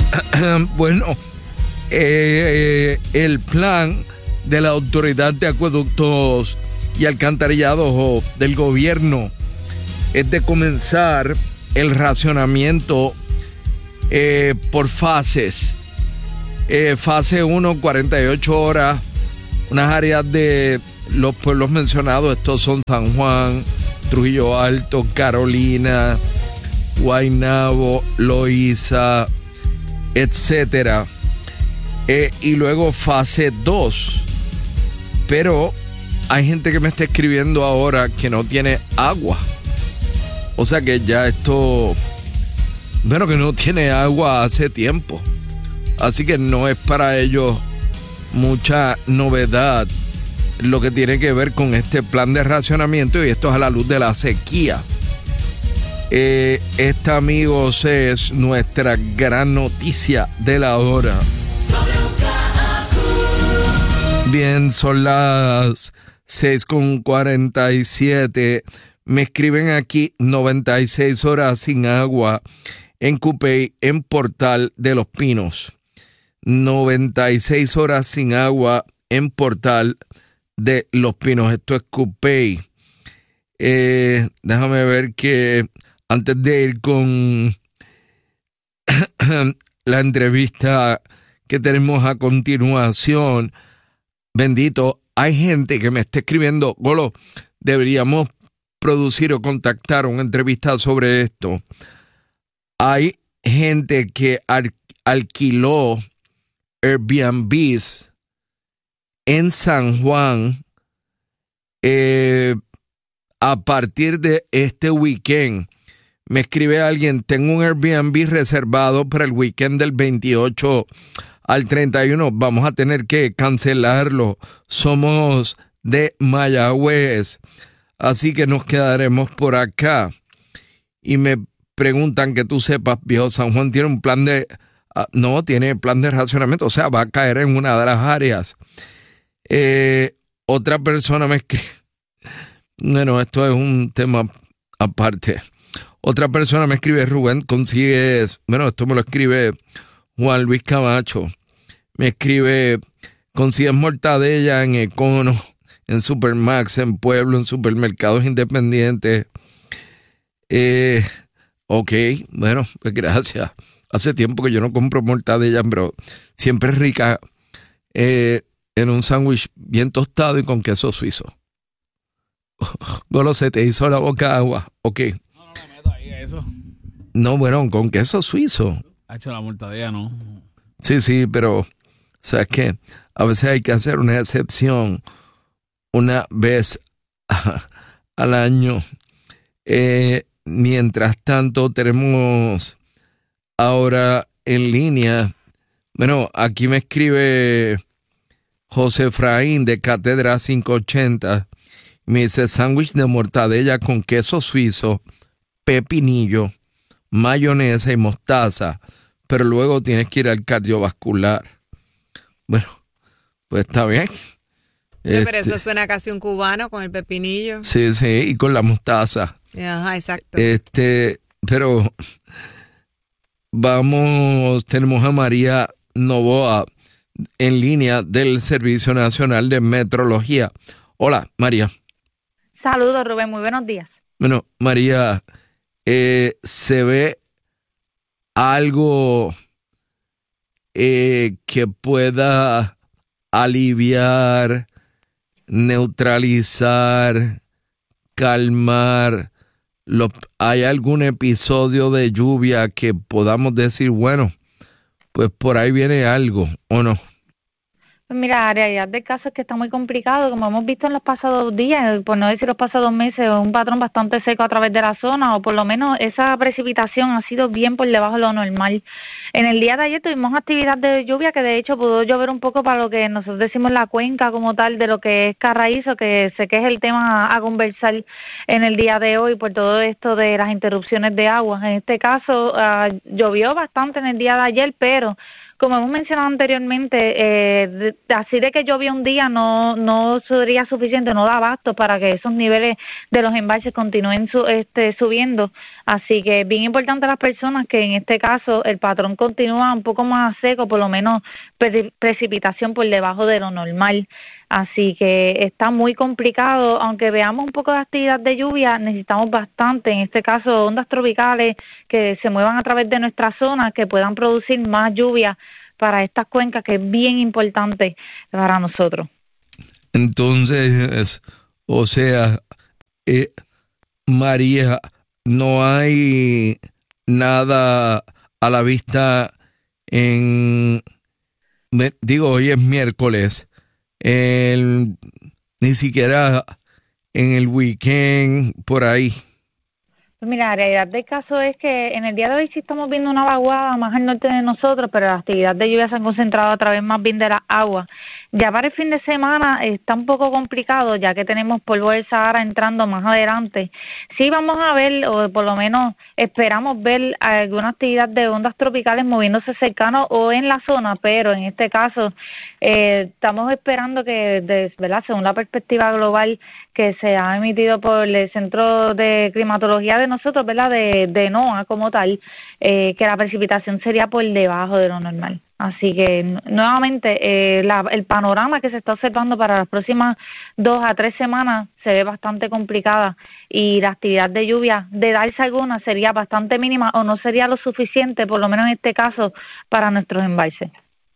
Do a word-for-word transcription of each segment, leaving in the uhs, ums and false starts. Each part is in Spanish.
Bueno, eh, el plan de la Autoridad de Acueductos y Alcantarillados del gobierno es de comenzar el racionamiento eh, por fases. Eh, fase uno, cuarenta y ocho horas, unas áreas de los pueblos mencionados, estos son San Juan, Trujillo Alto, Carolina, Guaynabo, Loíza, etcétera. Eh, y luego fase dos. Pero hay gente que me está escribiendo ahora que no tiene agua. O sea que ya esto, bueno, que no tiene agua hace tiempo. Así que no es para ellos mucha novedad lo que tiene que ver con este plan de racionamiento, y esto es a la luz de la sequía. Eh, esta, amigos, es nuestra gran noticia de la hora. Bien, son las seis con cuarenta y siete. Me escriben aquí noventa y seis horas sin agua en Cupey, en Portal de los Pinos. noventa y seis horas sin agua en Portal de los Pinos. Esto es Cupey. Eh, déjame ver que antes de ir con la entrevista que tenemos a continuación, bendito, hay gente que me está escribiendo, Golo, deberíamos producir o contactar una entrevista sobre esto. Hay gente que al- alquiló Airbnbs en San Juan eh, a partir de este weekend. Me escribe alguien, tengo un Airbnb reservado para el weekend del veintiocho al treinta y uno, vamos a tener que cancelarlo. Somos de Mayagüez, así que nos quedaremos por acá. Y me preguntan que tú sepas, viejo, San Juan tiene un plan de, uh, no, tiene plan de racionamiento, o sea, va a caer en una de las áreas. Eh, otra persona me escribe, bueno, esto es un tema aparte. Otra persona me escribe, Rubén, consigues, bueno, esto me lo escribe Juan Luis Camacho, me escribe, consigues mortadella en Econo, en Supermax, en Pueblo, en supermercados independientes. Eh, ok, bueno, pues gracias. Hace tiempo que yo no compro mortadella, pero siempre es rica eh, en un sándwich bien tostado y con queso suizo. Golo, se te hizo la boca agua. Ok. No, no me meto ahí a eso. No, bueno, con queso suizo. Ha hecho la mortadella, ¿no? Sí, sí, pero ¿sabes qué? A veces hay que hacer una excepción una vez al año. Eh, mientras tanto, tenemos ahora en línea, bueno, aquí me escribe José Efraín de Cátedra quinientos ochenta. Me dice, sándwich de mortadella con queso suizo, pepinillo, mayonesa y mostaza, pero luego tienes que ir al cardiovascular. Bueno, pues está bien. Pero, Este, pero eso suena casi un cubano con el pepinillo. sí, sí, y con la mostaza. Ajá, exacto. Este, pero vamos, tenemos a María Novoa en línea del Servicio Nacional de Metrología. Hola, María. Saludos, Rubén, muy buenos días. Bueno, María, eh, ¿se ve algo eh, que pueda aliviar, neutralizar, calmar? Lo, ¿hay algún episodio de lluvia que podamos decir, bueno, pues por ahí viene algo, o no? Pues mira, la realidad del caso es que está muy complicado, como hemos visto en los pasados días, por no decir los pasados meses, un patrón bastante seco a través de la zona, o por lo menos esa precipitación ha sido bien por debajo de lo normal. En el día de ayer tuvimos actividad de lluvia, que de hecho pudo llover un poco para lo que nosotros decimos la cuenca como tal, de lo que es Carraízo, que sé que es el tema a, a conversar en el día de hoy por todo esto de las interrupciones de agua. En este caso, uh, llovió bastante en el día de ayer, pero como hemos mencionado anteriormente, eh, de- así de que llovió un día no no sería suficiente, no da abasto para que esos niveles de los embalses continúen su- este, subiendo. Así que es bien importante a las personas que en este caso el patrón continúa un poco más seco, por lo menos pre- precipitación por debajo de lo normal. Así que está muy complicado, aunque veamos un poco de actividad de lluvia, necesitamos bastante, en este caso ondas tropicales que se muevan a través de nuestra zona, que puedan producir más lluvia para estas cuencas, que es bien importante para nosotros. Entonces, o sea, eh, María, no hay nada a la vista en, me- digo, hoy es miércoles, el- ni siquiera en el weekend, por ahí. Pues mira, la realidad del caso es que en el día de hoy sí estamos viendo una vaguada más al norte de nosotros, pero la actividad de lluvia se han concentrado a través más bien de las aguas. Ya para el fin de semana está un poco complicado, ya que tenemos polvo del Sahara entrando más adelante. Sí vamos a ver, o por lo menos esperamos ver alguna actividad de ondas tropicales moviéndose cercano o en la zona, pero en este caso eh, estamos esperando que, de, ¿verdad? Según la perspectiva global que se ha emitido por el Centro de Climatología de nosotros, ¿verdad? De, de NOAA como tal, eh, que la precipitación sería por debajo de lo normal. Así que n- nuevamente eh, la- el panorama que se está observando para las próximas dos a tres semanas se ve bastante complicada y la actividad de lluvia, de darse alguna, sería bastante mínima o no sería lo suficiente, por lo menos en este caso, para nuestros embalses.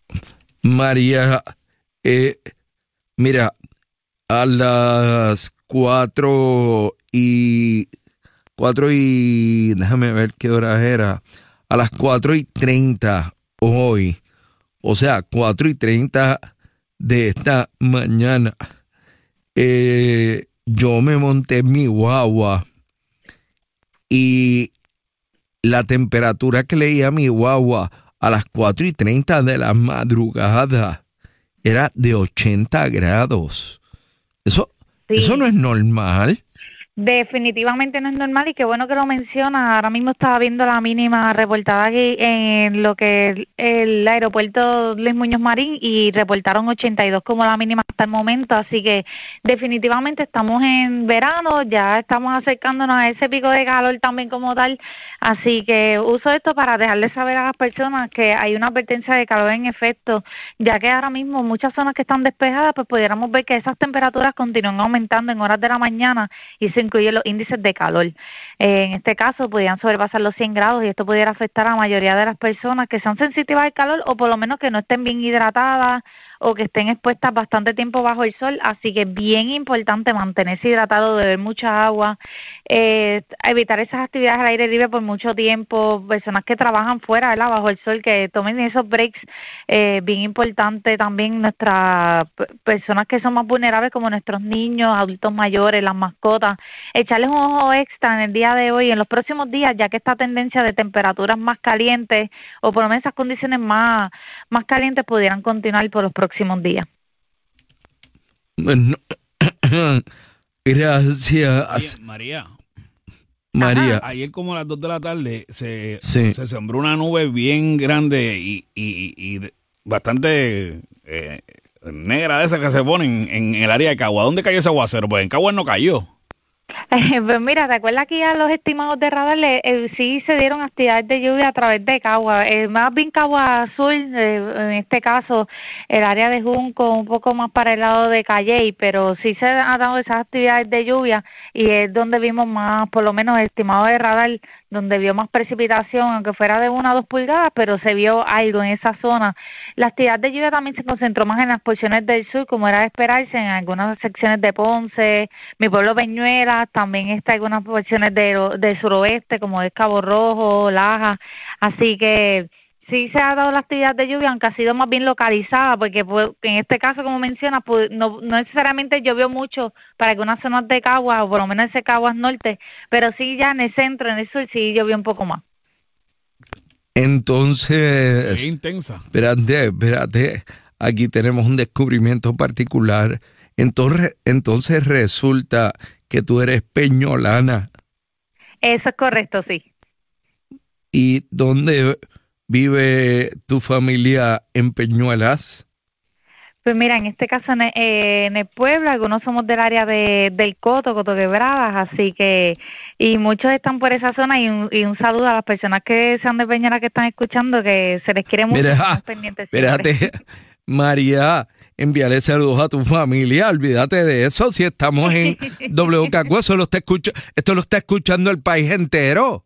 María, eh, mira, a las cuatro y cuatro y déjame ver qué hora era. A las cuatro y treinta hoy, o sea, cuatro y treinta de esta mañana, eh, yo me monté en mi guagua y la temperatura que leía mi guagua a las cuatro y treinta de la madrugada era de ochenta grados. Eso, Sí. eso no es normal. Definitivamente no es normal y qué bueno que lo menciona. Ahora mismo estaba viendo la mínima reportada aquí en lo que es el aeropuerto Luis Muñoz Marín y reportaron ochenta y dos como la mínima hasta el momento, así que definitivamente estamos en verano, ya estamos acercándonos a ese pico de calor también como tal, así que uso esto para dejarles saber a las personas que hay una advertencia de calor en efecto, ya que ahora mismo muchas zonas que están despejadas, pues pudiéramos ver que esas temperaturas continúan aumentando en horas de la mañana y se incluyen los índices de calor. Eh, en este caso, podrían sobrepasar los cien grados y esto pudiera afectar a la mayoría de las personas que sean sensitivas al calor o por lo menos que no estén bien hidratadas o que estén expuestas bastante tiempo bajo el sol, así que es bien importante mantenerse hidratado, beber mucha agua, eh, evitar esas actividades al aire libre por mucho tiempo, personas que trabajan fuera, ¿verdad? Bajo el sol, que tomen esos breaks, eh, bien importante también nuestras p- personas que son más vulnerables como nuestros niños, adultos mayores, las mascotas, echarles un ojo extra en el día de hoy, en los próximos días, ya que esta tendencia de temperaturas más calientes o por lo menos esas condiciones más, más calientes pudieran continuar por los próximos días. Bueno, gracias, Oye, María, María. ayer como a las dos de la tarde se, Sí. se sembró una nube bien grande y, y, y de- bastante eh, negra de esas que se ponen en el área de Cagua. ¿Dónde cayó ese aguacero? Pues en Cagua no cayó. Eh, pues mira, ¿te acuerdas que ya los estimados de radar le- eh, sí se dieron actividades de lluvia a través de Cagua? Eh, más bien Cagua Sur, eh, en este caso el área de Junco, un poco más para el lado de Calley, pero sí se han dado esas actividades de lluvia y es donde vimos más, por lo menos estimado de radar, donde vio más precipitación, aunque fuera de una o dos pulgadas, pero se vio algo en esa zona. La actividad de lluvia también se concentró más en las porciones del sur, como era de esperarse, en algunas secciones de Ponce, mi pueblo Peñuelas, también está algunas porciones de, del suroeste, como es Cabo Rojo, Laja, así que sí se ha dado la actividad de lluvia, aunque ha sido más bien localizada, porque pues, en este caso, como mencionas, pues, no, no necesariamente llovió mucho para algunas zonas de Caguas, o por lo menos ese Caguas Norte, pero sí ya en el centro, en el sur, sí llovió un poco más. Entonces, Es intensa. espérate, espérate, aquí tenemos un descubrimiento particular. Entonces, entonces resulta que tú eres peñolana. Eso es correcto, sí. ¿Y dónde vive tu familia en Peñuelas? Pues mira, en este caso en el, eh, en el pueblo, algunos somos del área de del Coto, Coto Quebradas, así que, y muchos están por esa zona, y un, y un saludo a las personas que sean de Peñuelas que están escuchando, que se les quiere mucho. Mira, Pendientes siempre. espérate, María, envíale saludos a tu familia, olvídate de eso, si estamos en W K Q, eso lo está escucha, esto lo está escuchando el país entero.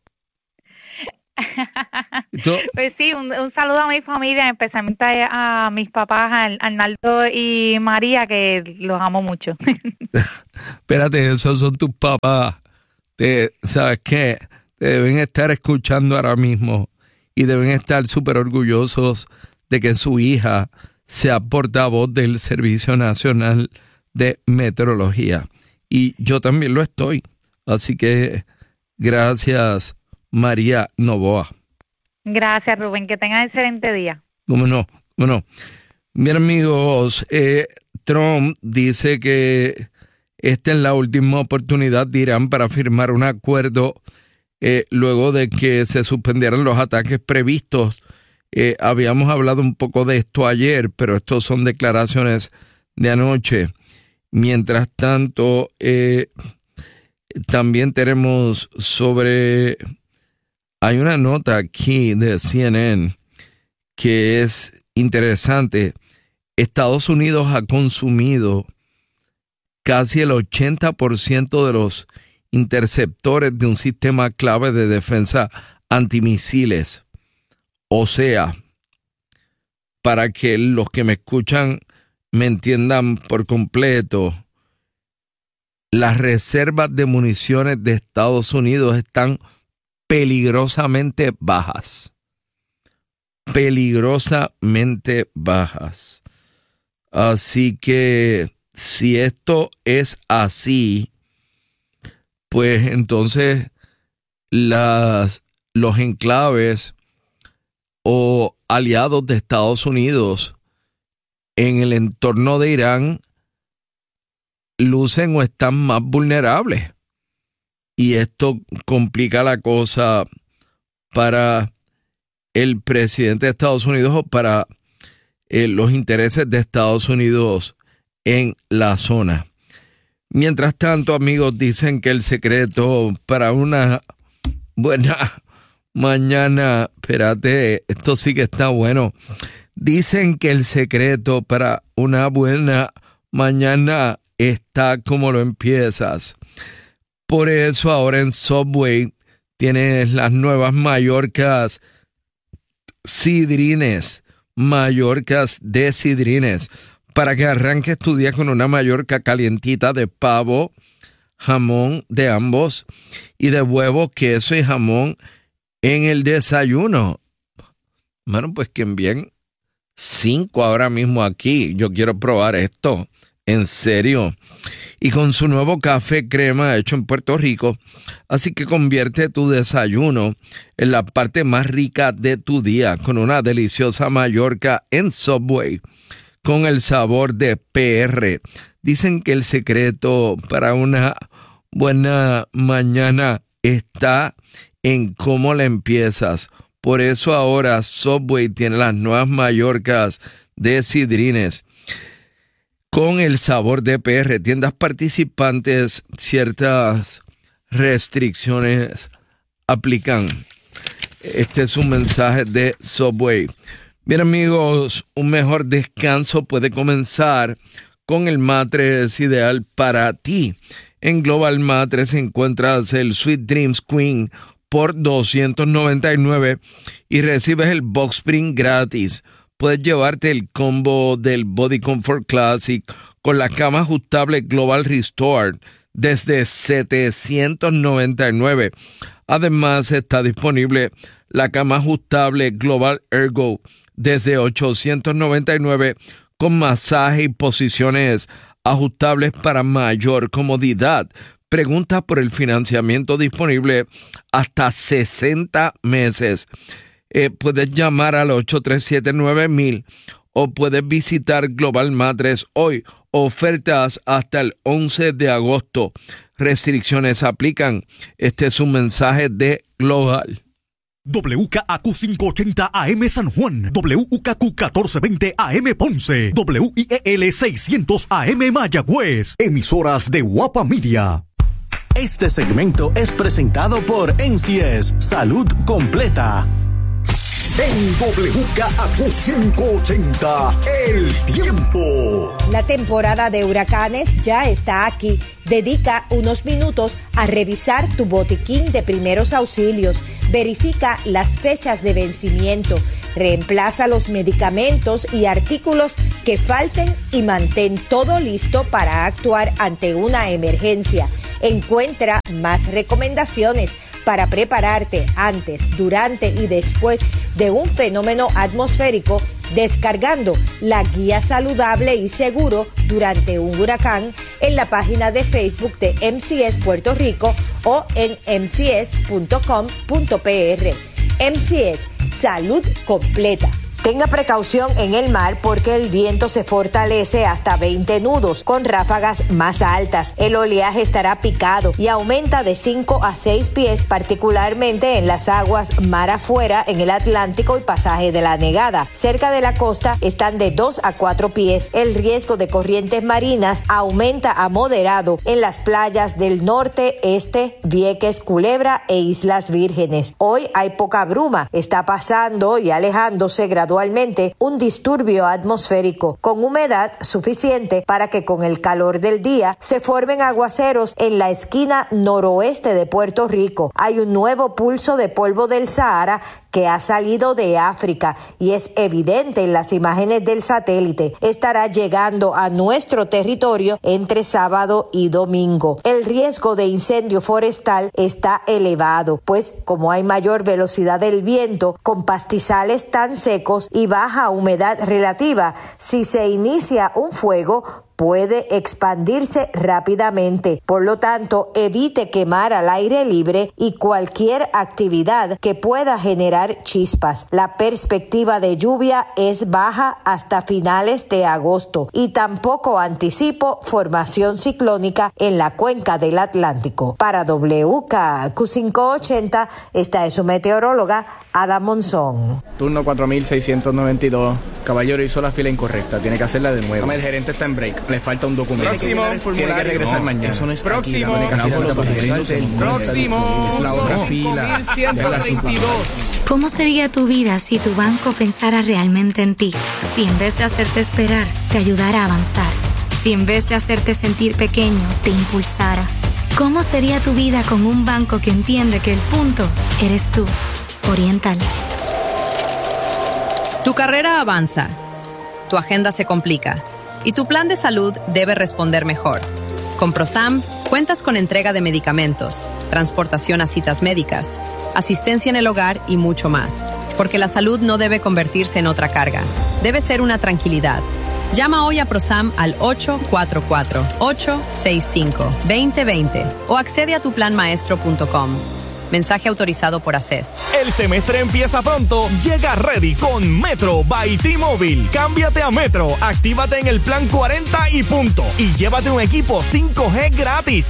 ¿Tú? Pues sí, un, un saludo a mi familia, especialmente a, a mis papás, a Arnaldo y María, que los amo mucho. Espérate, esos son tus papás. Te, ¿sabes qué? Te deben estar escuchando ahora mismo y deben estar súper orgullosos de que su hija sea portavoz del Servicio Nacional de Meteorología. Y yo también lo estoy. Así que gracias, María Novoa. Gracias, Rubén. Que tengan excelente día. ¿Cómo no? ¿Cómo no? Bien, amigos, eh, Trump dice que esta es la última oportunidad de Irán para firmar un acuerdo eh, luego de que se suspendieran los ataques previstos. Eh, habíamos hablado un poco de esto ayer, pero estos son declaraciones de anoche. Mientras tanto, eh, también tenemos sobre... Hay una nota aquí de C N N que es interesante. Estados Unidos ha consumido casi el ochenta por ciento de los interceptores de un sistema clave de defensa antimisiles. O sea, para que los que me escuchan me entiendan por completo, las reservas de municiones de Estados Unidos están peligrosamente bajas. Peligrosamente bajas. Así que si esto es así, pues entonces las, los enclaves o aliados de Estados Unidos en el entorno de Irán lucen o están más vulnerables. Y esto complica la cosa para el presidente de Estados Unidos o para eh, los intereses de Estados Unidos en la zona. Mientras tanto, amigos, dicen que el secreto para una buena mañana, espérate, esto sí que está bueno. Dicen que el secreto para una buena mañana está como lo empiezas. Por eso ahora en Subway tienes las nuevas Mallorcas Sidrines, Mallorcas de Sidrines, para que arranques tu día con una Mallorca calientita de pavo, jamón de ambos y de huevo, queso y jamón en el desayuno. Bueno, pues que envíen cinco ahora mismo aquí. Yo quiero probar esto, en serio. Y con su nuevo café crema hecho en Puerto Rico, así que convierte tu desayuno en la parte más rica de tu día con una deliciosa Mallorca en Subway con el sabor de P R. Dicen que el secreto para una buena mañana está en cómo la empiezas. Por eso ahora Subway tiene las nuevas Mallorcas de Sidrines con el sabor de P R. Tiendas participantes, ciertas restricciones aplican. Este es un mensaje de Subway. Bien, amigos, un mejor descanso puede comenzar con el matres ideal para ti. En Global Matres encuentras el Sweet Dreams Queen por doscientos noventa y nueve y recibes el Box Spring gratis. Puedes llevarte el combo del Body Comfort Classic con la cama ajustable Global Restore desde setecientos noventa y nueve. Además, está disponible la cama ajustable Global Ergo desde ochocientos noventa y nueve con masaje y posiciones ajustables para mayor comodidad. Pregunta por el financiamiento disponible hasta sesenta meses. Eh, puedes llamar al ocho tres siete nueve mil o puedes visitar Global Matres hoy. Ofertas hasta el once de agosto. Restricciones aplican. Este es un mensaje de Global. W K A Q quinientos ochenta A M San Juan, W K Q catorce veinte A M Ponce, W I E L seiscientos A M Mayagüez. Emisoras de Guapa Media. Este segmento es presentado por M C S Salud Completa. En W K A Q quinientos ochenta, el tiempo. La temporada de huracanes ya está aquí. Dedica unos minutos a revisar tu botiquín de primeros auxilios. Verifica las fechas de vencimiento. Reemplaza los medicamentos y artículos que falten y mantén todo listo para actuar ante una emergencia. Encuentra más recomendaciones para prepararte antes, durante y después de un fenómeno atmosférico descargando la guía saludable y seguro durante un huracán en la página de Facebook de M C S Puerto Rico o en m c s punto com punto p r. M C S, salud completa. Tenga precaución en el mar porque el viento se fortalece hasta veinte nudos con ráfagas más altas. El oleaje estará picado y aumenta de cinco a seis pies, particularmente en las aguas mar afuera en el Atlántico y pasaje de la Negada. Cerca de la costa están de dos a cuatro pies. El riesgo de corrientes marinas aumenta a moderado en las playas del norte, este, Vieques, Culebra e Islas Vírgenes. Hoy hay poca bruma. Está pasando y alejándose gradualmente un disturbio atmosférico con humedad suficiente para que con el calor del día se formen aguaceros en la esquina noroeste de Puerto Rico. Hay un nuevo pulso de polvo del Sahara que ha salido de África y es evidente en las imágenes del satélite. Estará llegando a nuestro territorio entre sábado y domingo. El riesgo de incendio forestal está elevado, pues como hay mayor velocidad del viento, con pastizales tan secos y baja humedad relativa, si se inicia un fuego, puede expandirse rápidamente. Por lo tanto, evite quemar al aire libre y cualquier actividad que pueda generar chispas. La perspectiva de lluvia es baja hasta finales de agosto y tampoco anticipo formación ciclónica en la cuenca del Atlántico. Para W K A Q quinientos ochenta, esta es su meteoróloga Ada Monzón. Turno cuatro mil seiscientos noventa y dos. Caballero, hizo la fila incorrecta. Tiene que hacerla de nuevo. El gerente está en break. Le falta un documento. Próximo. Tiene que regresar No, mañana. eso no es Próximo. Aquí, la Próximo. Es la otra fila. ciento veintidós. ¿Cómo sería tu vida si tu banco pensara realmente en ti? Si en vez de hacerte esperar, te ayudara a avanzar. Si en vez de hacerte sentir pequeño, te impulsara. ¿Cómo sería tu vida con un banco que entiende que el punto eres tú? Oriental. Tu carrera avanza, tu agenda se complica y tu plan de salud debe responder mejor. Con ProSam cuentas con entrega de medicamentos, transportación a citas médicas, asistencia en el hogar y mucho más. Porque la salud no debe convertirse en otra carga, debe ser una tranquilidad. Llama hoy a ProSam al ocho cuatro cuatro, ocho seis cinco, dos cero dos cero o accede a tu plan maestro punto com. Mensaje autorizado por A C E S. El semestre empieza pronto. Llega Ready con Metro by T-Mobile. Cámbiate a Metro, actívate en el plan cuarenta y punto y llévate un equipo cinco G gratis.